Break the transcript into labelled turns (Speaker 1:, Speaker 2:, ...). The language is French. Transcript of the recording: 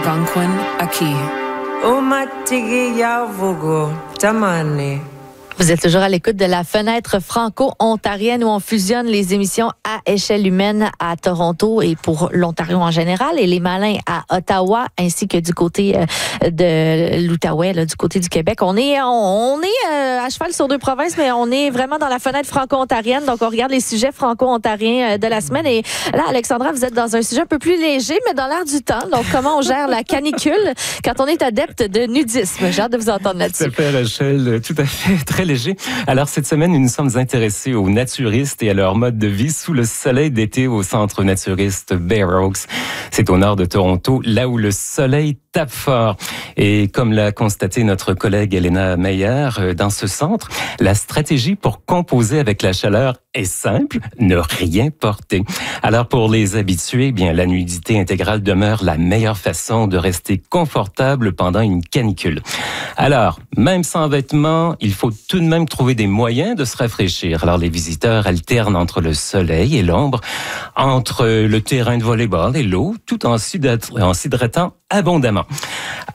Speaker 1: Algonquin Aki.
Speaker 2: Umatigi Yavugo, Tamani.
Speaker 3: Vous êtes toujours à l'écoute de la fenêtre franco-ontarienne où on fusionne les émissions à échelle humaine à Toronto et pour l'Ontario en général et les malins à Ottawa ainsi que du côté de l'Outaouais, là, du côté du Québec. On est à cheval sur deux provinces, mais on est vraiment dans la fenêtre franco-ontarienne. Donc, on regarde les sujets franco-ontariens de la semaine. Et là, Alexandra, vous êtes dans un sujet un peu plus léger, mais dans l'air du temps. Donc, comment on gère la canicule quand on est adepte de nudisme? J'ai hâte de vous entendre là-dessus.
Speaker 4: Tout à fait, Rachel. Tout à fait. Très léger. Alors, cette semaine, nous nous sommes intéressés aux naturistes et à leur mode de vie sous le soleil d'été au centre naturiste Bear Oaks. C'est au nord de Toronto, là où le soleil tape fort. Et comme l'a constaté notre collègue Elena Meyer, dans ce centre, la stratégie pour composer avec la chaleur est simple, ne rien porter. Alors, pour les habitués, bien, la nudité intégrale demeure la meilleure façon de rester confortable pendant une canicule. Alors, même sans vêtements, il faut tout de même trouver des moyens de se rafraîchir. Alors, les visiteurs alternent entre le soleil et l'ombre, entre le terrain de volleyball et l'eau, tout en s'hydratant abondamment.